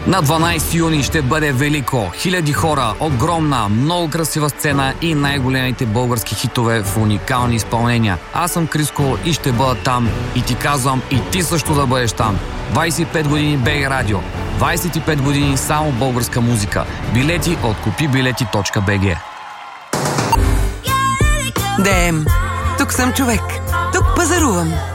На 12 юни ще бъде велико. Хиляди хора, огромна, много красива сцена и най-големите български хитове в уникални изпълнения. Аз съм Криско и ще бъда там. И ти казвам, и ти също да бъдеш там. 25 години БГ Радио. 25 години само българска музика. Билети от kupibileti.bg. Дем, тук съм човек. Тук пазарувам.